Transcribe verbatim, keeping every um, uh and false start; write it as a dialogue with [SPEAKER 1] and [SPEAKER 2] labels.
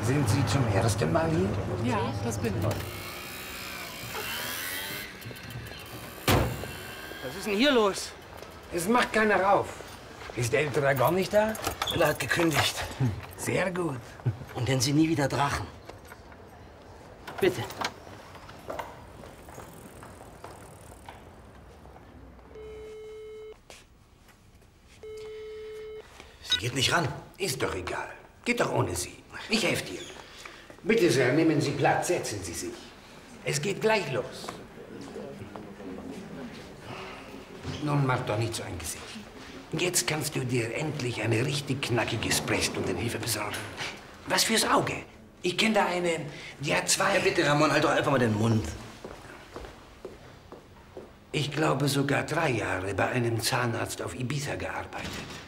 [SPEAKER 1] Sind Sie zum ersten Mal hier?
[SPEAKER 2] Ja, das bin ich.
[SPEAKER 3] Was ist denn hier los?
[SPEAKER 1] Es macht keiner auf. Ist der ältere gar nicht da?
[SPEAKER 3] Er hat gekündigt.
[SPEAKER 1] Sehr gut.
[SPEAKER 3] Und denn Sie nie wieder Drachen. Bitte. Sie geht nicht ran.
[SPEAKER 1] Ist doch egal. Geht doch ohne Sie. Ich helfe dir. Bitte sehr, nehmen Sie Platz, setzen Sie sich. Es geht gleich los. Nun, mach doch nicht so ein Gesicht. Jetzt kannst du dir endlich eine richtig knackige Sprechstundenhilfe besorgen. Was fürs Auge. Ich kenne da eine, die hat zwei...
[SPEAKER 3] Ja, bitte, Ramon, halt doch einfach mal den Mund.
[SPEAKER 1] Ich glaube sogar drei Jahre bei einem Zahnarzt auf Ibiza gearbeitet.